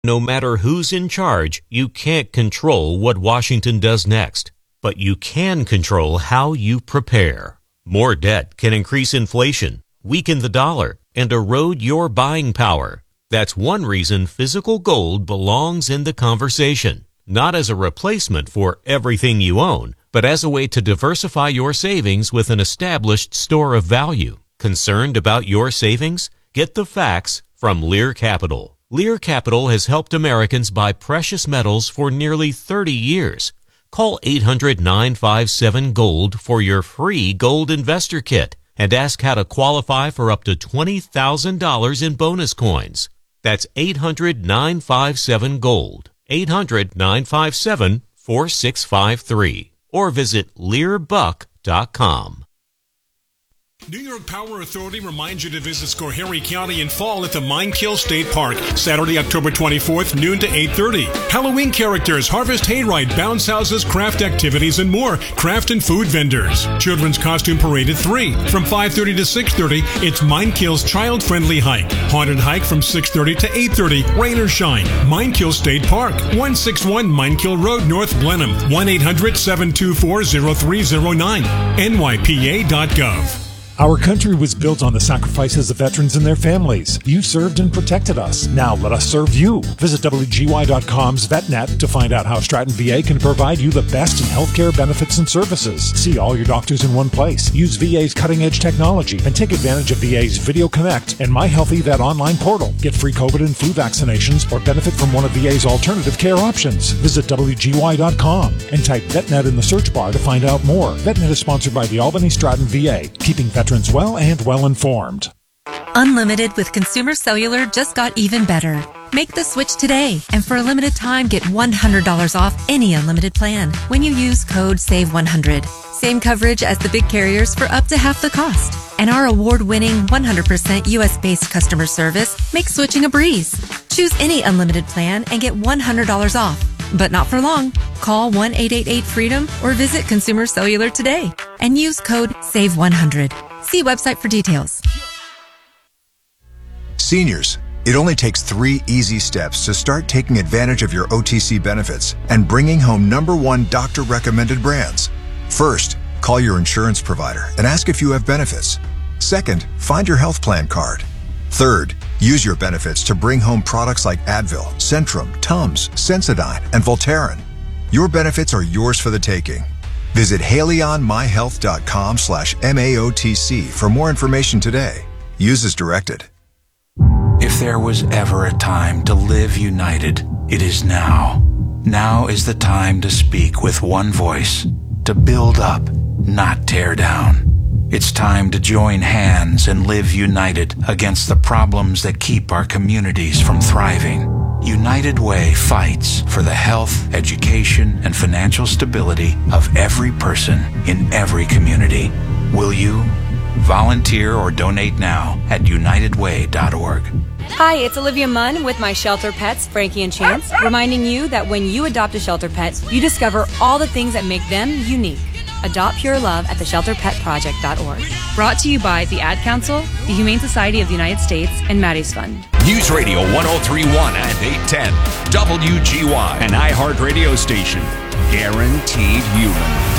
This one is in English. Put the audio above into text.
No matter who's in charge, you can't control what Washington does next, but you can control how you prepare. More debt can increase inflation, weaken the dollar, and erode your buying power. That's one reason physical gold belongs in the conversation, not as a replacement for everything you own, but as a way to diversify your savings with an established store of value. Concerned about your savings? Get the facts from Lear Capital. Lear Capital has helped Americans buy precious metals for nearly 30 years. Call 800-957-GOLD for your free gold investor kit and ask how to qualify for up to $20,000 in bonus coins. That's 800-957-GOLD. 800-957-4653. Or visit LearBuck.com. New York Power Authority reminds you to visit Schoharie County in fall at the Mine Kill State Park, Saturday, October 24th, noon to 8:30. Halloween characters, harvest hayride, bounce houses, craft activities, and more. Craft and food vendors. Children's costume parade at 3. From 5:30 to 6:30, it's Mine Kill's child-friendly hike. Haunted hike from 6:30 to 8:30, rain or shine. Mine Kill State Park, 161 Mine Kill Road, North Blenheim, 1-800-724-0309, nypa.gov. Our country was built on the sacrifices of veterans and their families. You served and protected us. Now let us serve you. Visit WGY.com's VetNet to find out how Stratton VA can provide you the best in healthcare benefits and services. See all your doctors in one place. Use VA's cutting-edge technology and take advantage of VA's Video Connect and My Healthy Vet online portal. Get free COVID and flu vaccinations or benefit from one of VA's alternative care options. Visit WGY.com and type VetNet in the search bar to find out more. VetNet is sponsored by the Albany Stratton VA, keeping veterans well and well informed. Unlimited with Consumer Cellular just got even better. Make the switch today, and for a limited time, get $100 off any unlimited plan when you use code SAVE100. Same coverage as the big carriers for up to half the cost. And our award-winning 100% U.S.-based customer service makes switching a breeze. Choose any unlimited plan and get $100 off. But not for long. Call 1-888-FREEDOM or visit Consumer Cellular today and use code SAVE100. See website for details. Seniors, it only takes 3 easy steps to start taking advantage of your OTC benefits and bringing home #1 doctor-recommended brands. First, call your insurance provider and ask if you have benefits. Second, find your health plan card. Third, use your benefits to bring home products like Advil, Centrum, Tums, Sensodyne, and Voltaren. Your benefits are yours for the taking. Visit HaleyOnMyHealth.com/MAOTC for more information today. Use as directed. If there was ever a time to live united, it is now. Now is the time to speak with one voice, to build up, not tear down. It's time to join hands and live united against the problems that keep our communities from thriving. United Way fights for the health, education, and financial stability of every person in every community. Will you? Volunteer or donate now at unitedway.org. Hi, it's Olivia Munn with my shelter pets, Frankie and Chance, reminding you that when you adopt a shelter pet, you discover all the things that make them unique. Adopt Pure Love at theshelterpetproject.org. Brought to you by the Ad Council, the Humane Society of the United States, and Maddie's Fund. News Radio 1031 and 810. WGY, an iHeart radio station. Guaranteed human.